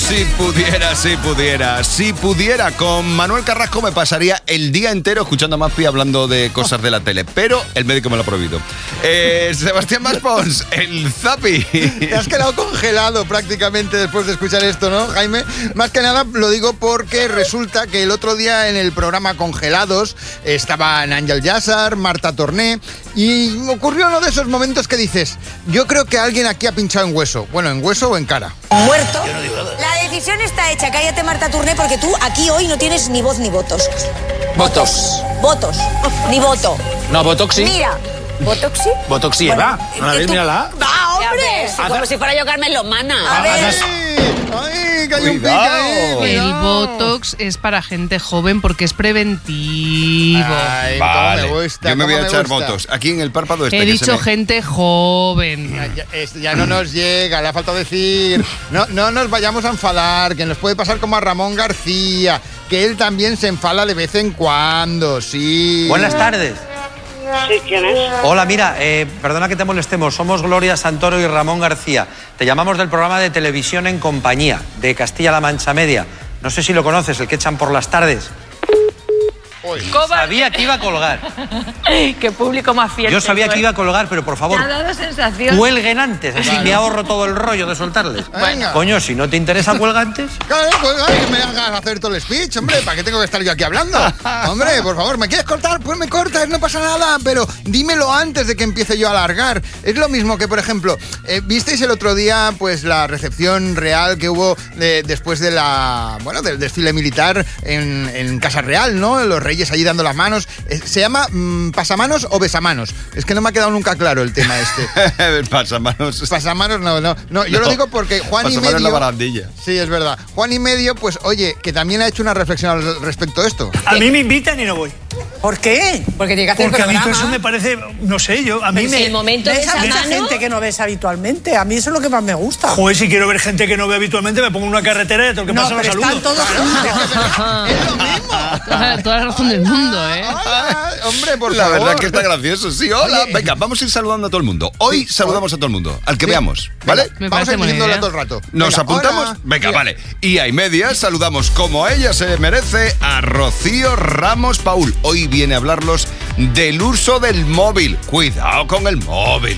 Si pudiera, con Manuel Carrasco me pasaría el día entero escuchando a Maspi hablando de cosas de la tele, pero el médico me lo ha prohibido. Sebastián Maspons, el Zapi. Te has quedado congelado prácticamente después de escuchar esto, ¿no, Jaime? Más que nada lo digo porque resulta que el otro día en el programa Congelados estaban Ángel Yassar, Marta Torné, y ocurrió uno de esos momentos que dices, yo creo que alguien aquí ha pinchado en hueso. Bueno, en hueso o en cara. Muerto. La decisión está hecha. Cállate, Marta Turné, porque tú aquí hoy no tienes ni voz ni votos. Votos. Votos. Ni voto. No, Botoxi. Mira. ¿Botoxi? Botoxi, Bueno, va. A ver, mírala. ¡Va, hombre! Sí, como si fuera yo Carmen Lomana. A ver. ¡Ay, que hay un Cuidado. pica, El Botox es para gente joven porque es preventivo. Ay, Vale, cómo me gusta, yo me voy a cómo echar gusta. botox. Aquí en el párpado este He que dicho se me... gente joven. Ya no nos llega, le ha faltado decir. No nos vayamos a enfadar, que nos puede pasar como a Ramón García, que él también se enfada de vez en cuando, sí. Buenas tardes. Sí, ¿quién es? Hola, mira, perdona que te molestemos. Somos Gloria Santoro y Ramón García. Te llamamos del programa de televisión En Compañía, de Castilla-La Mancha Media. No sé si lo conoces, el que echan por las tardes. Sabía que iba a colgar. Qué público más fiel. Yo sabía que iba a colgar, pero por favor, Me ha dado sensación. cuelguen antes, así me ahorro todo el rollo de soltarles. Venga. Coño, si no te interesa, cuelga antes. Claro, pues que me hagas hacer todo el speech, hombre. ¿Para qué tengo que estar yo aquí hablando? Hombre, por favor, ¿me quieres cortar? Pues me cortas, no pasa nada. Pero dímelo antes de que empiece yo a alargar. Es lo mismo que, por ejemplo, ¿visteis el otro día pues la recepción real que hubo después de del desfile militar en Casa Real, ¿no? Los reyes allí dando las manos. ¿Se llama pasamanos o besamanos? Es que no me ha quedado nunca claro el tema este. Pasamanos. Pasamanos, no. Yo lo digo porque Juan y Pasamanos Medio... la barandilla. Sí, es verdad. Juan y Medio, pues oye, que también ha hecho una reflexión al respecto de esto. A mí me invitan y no voy. ¿Por qué? Porque tiene que hacer Porque a mí programa. eso me parece, no sé, a mí Pero si el momento de ¿Ves a mucha mano... gente que no ves habitualmente? A mí eso es lo que más me gusta. Joder, si quiero ver gente que no veo habitualmente, me pongo en una carretera y todo lo que No, pasa lo pero saludo. están todos juntos. ¡Es lo mismo! Toda la razón del mundo, ¿eh? Ay, hombre, por La favor. verdad es que está gracioso, sí. Hola, Oye. venga, vamos a ir saludando a todo el mundo. Hoy saludamos a todo el mundo, al que veamos, ¿vale? Me Vamos a parece ir buena diciéndole idea. todo el rato. ¿Nos Venga, apuntamos? hola. Venga, Bien. vale. Y a media saludamos como ella se merece a Rocío Ramos Paul. Hoy viene a hablarlos del uso del móvil. Cuidado con el móvil.